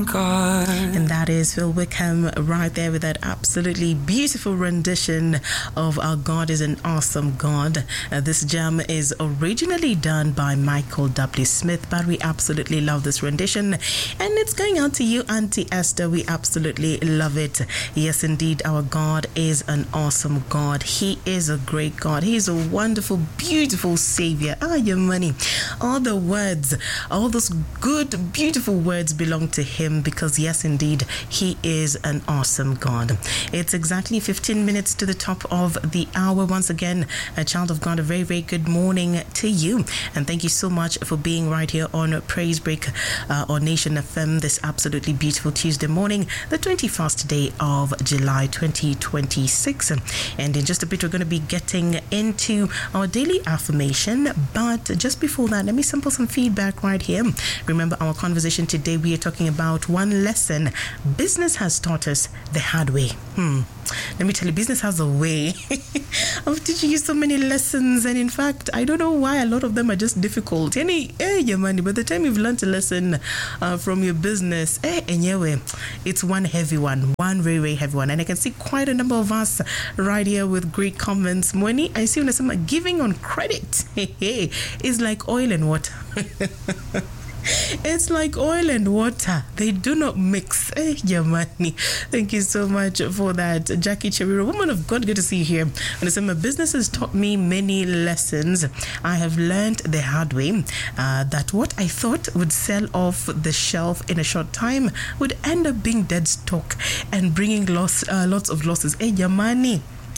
God. And that is Phil Wickham right there with that absolutely beautiful rendition of Our God is an Awesome God. This jam is originally done by Michael W. Smith, but we absolutely love this rendition. And it's going out to you, Auntie Esther. We absolutely love it. Yes, indeed, our God is an awesome God. He is a great God. He is a wonderful, beautiful Savior. Your money. All the words, all those good, beautiful words belong to Him because, yes, indeed, He is an awesome God. It's exactly 15 minutes to the top of the hour. Once again, a child of God, a very, very good morning to you. And thank you so much for being right here on Praise Break on Nation FM this absolutely beautiful Tuesday morning, the 21st day of July 2026. And in just a bit, we're going to be getting into our daily affirmation. But just before that, let me sample some feedback right here. Remember our conversation today, we are talking about one lesson business has taught us the hard way. Let me tell you, business has a way of teaching you so many lessons, and in fact, I don't know why a lot of them are just difficult. By the time you've learned a lesson from your business, anyway, it's one heavy one, one very, very heavy one. And I can see quite a number of us right here with great comments. Moni, I see when some giving on credit is like oil and water. It's like oil and water. They do not mix. Yamani. Thank you so much for that. Jackie Cheriro, woman of God, good to see you here. And my business has taught me many lessons. I have learned the hard way that what I thought would sell off the shelf in a short time would end up being dead stock and bringing lots of losses. Yamani.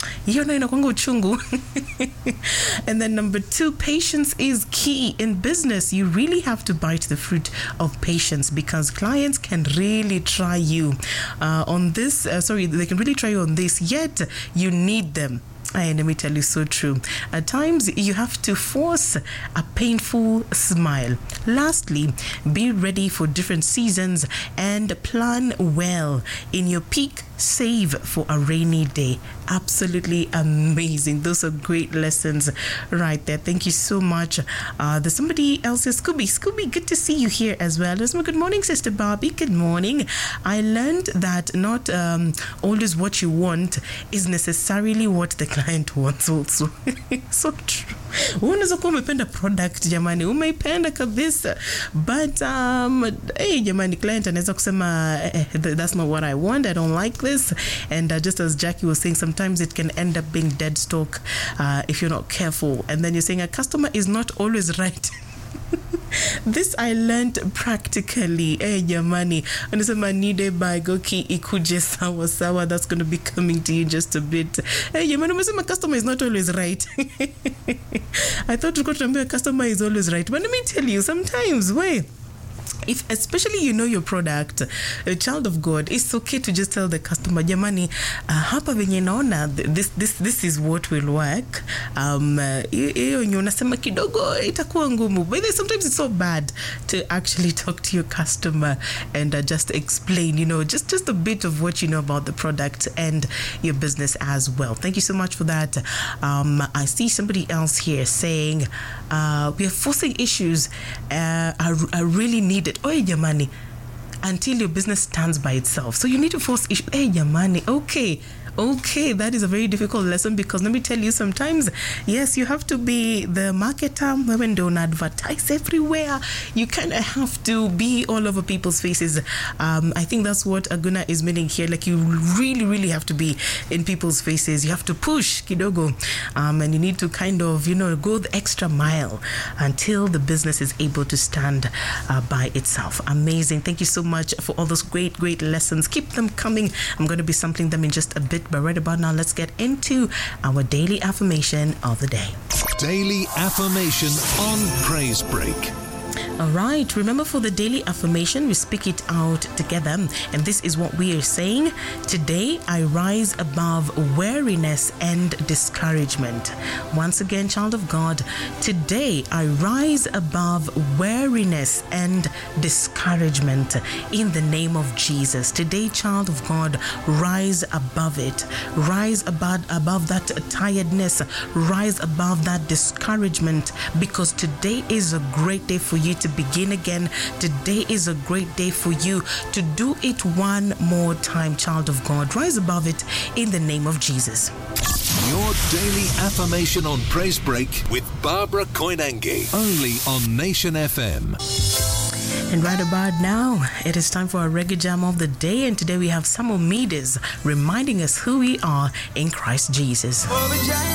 And then number 2, patience is key in business. You really have to bite the fruit of patience because clients can really try you on this. They can really try you on this, yet you need them. And let me tell you, so true. At times, you have to force a painful smile. Lastly, be ready for different seasons and plan well. In your peak, save for a rainy day. Absolutely amazing. Those are great lessons right there. Thank you so much. There's somebody else, Scooby, good to see you here as well. Good morning, Sister Barbie. Good morning. I learned that not always what you want is necessarily what the client wants also. So true. Unaweza kuwa umependa product jamani, umeipenda kabisa, but jamani, client anaweza kusema that's not what I want, I don't like this. And just as Jackie was saying, sometimes it can end up being dead stock if you're not careful. And then you're saying a customer is not always right. This I learned practically. Jamani, anasema nide by Goki ikuje sawa sawa. That's going to be coming to you in just a bit. Jamani, umesema customer is not always right. I thought a customer is always right, but let me tell you, sometimes if especially you know your product, a child of God, it's okay to just tell the customer, jamani, hapa venye naona this is what will work. Hiyo unasema kidogo itakuwa ngumu. But sometimes it's so bad to actually talk to your customer and just explain, just a bit of what you know about the product and your business as well. Thank you so much for that. I see somebody else here saying we are forcing issues are really needed. Jamani, until your business stands by itself. So you need to force issues. Jamani, okay, that is a very difficult lesson because let me tell you, sometimes, yes, you have to be the marketer. Women don't advertise everywhere. You kind of have to be all over people's faces. I think that's what Aguna is meaning here. Like, you really, really have to be in people's faces. You have to push kidogo, and you need to kind of, go the extra mile until the business is able to stand by itself. Amazing. Thank you so much for all those great, great lessons. Keep them coming. I'm going to be sampling them in just a bit. But right about now, let's get into our daily affirmation of the day. Daily affirmation on Praise Break. All right, remember, for the daily affirmation, we speak it out together. And this is what we are saying. Today, I rise above weariness and discouragement. Once again, child of God, today I rise above weariness and discouragement in the name of Jesus. Today, child of God, rise above it. Rise above that tiredness. Rise above that discouragement, because today is a great day for you to begin again. Today is a great day for you to do it one more time, child of God. Rise above it in the name of Jesus. Your daily affirmation on Praise Break with Barbara Koinange. Only on Nation FM. And right about now, it is time for our Reggae Jam of the day. And today we have Samuel Mides reminding us who we are in Christ Jesus.